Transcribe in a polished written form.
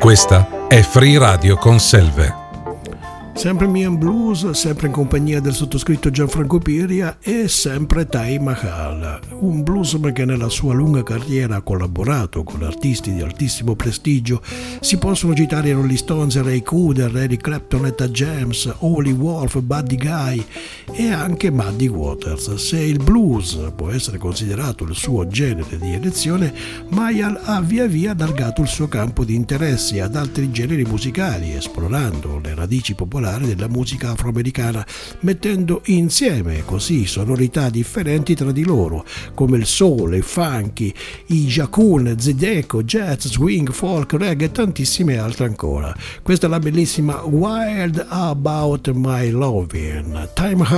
Questa è Free Radio con Selve. Sempre Mian Blues, sempre in compagnia del sottoscritto Gianfranco Piria e sempre Taj Mahal, un bluesman che nella sua lunga carriera ha collaborato con artisti di altissimo prestigio. Si possono citare Rolling Stones, Ray Cooder, Eric Clapton, Etta James, Holly Wolf, Buddy Guy e anche Muddy Waters. Se il blues può essere considerato il suo genere di elezione, Mahal ha via via allargato il suo campo di interessi ad altri generi musicali, esplorando le radici popolari della musica afroamericana, mettendo insieme così sonorità differenti tra di loro, come il soul, il funky, i jacun, zydeco, jazz, swing, folk, reggae e tantissime altre ancora. Questa è la bellissima Wild About My Lovin'. Time